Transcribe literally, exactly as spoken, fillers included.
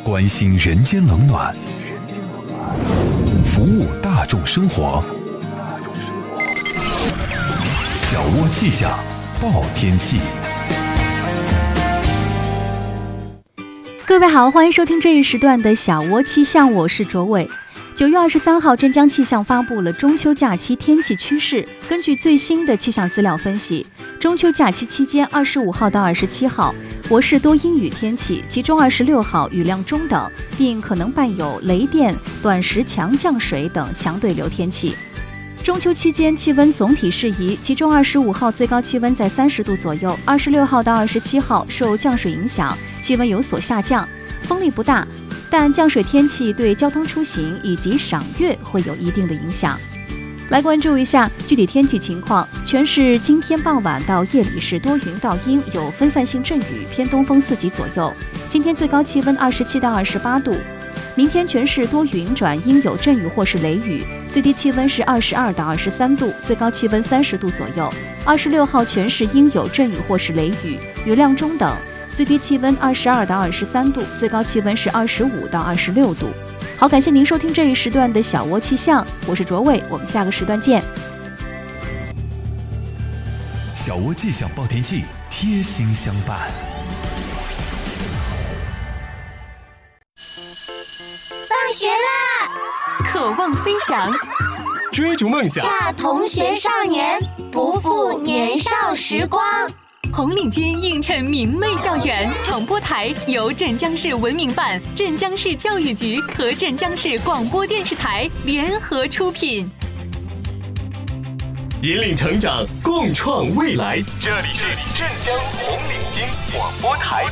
关心人间冷暖，服务大众生活。小窝气象报天气。 各位好，欢迎收听这一时段的小窝气象，我是卓伟。九月二十三号，镇江气象发布了中秋假期天气趋势。根据最新的气象资料分析，中秋假期期间，二十五号到二十七号，国市多阴雨天气，其中二十六号雨量中等，并可能伴有雷电、短时强降水等强对流天气。中秋期间气温总体适宜，其中二十五号最高气温在三十度左右，二十六号到二十七号受降水影响，气温有所下降，风力不大，但降水天气对交通出行以及赏月会有一定的影响。来关注一下具体天气情况，全市今天傍晚到夜里是多云到阴，有分散性阵雨，偏东风四级左右。今天最高气温二十七到二十八度。明天全市多云转阴，有阵雨或是雷雨，最低气温是二十二到二十三度，最高气温三十度左右。二十六号全市阴有阵雨或是雷雨，雨量中等，最低气温二十二到二十三度，最高气温是二十五到二十六度。好，感谢您收听这一时段的小窝气象，我是卓伟，我们下个时段见。 小窝气象报天气，贴心相伴。 放学啦！ 渴望飞翔， 追逐梦想， 恰同学少年，不负年少时光。 红领巾映衬明媚校园。广播台由镇江市文明办、镇江市教育局和镇江市广播电视台联合出品， 引领成长，共创未来。这里是镇江红领巾广播台。